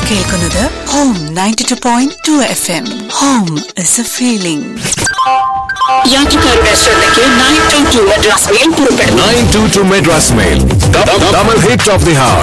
കേൾക്കുന്നത് home 92.2 FM. Home is a feeling. യാത്രക്കാരുടെ ശ്രദ്ധയ്ക്ക് 922 മദ്രാസ് മെയിൽ പുറപ്പെടുന്നു. 922 Madras mail, double hit of the hour.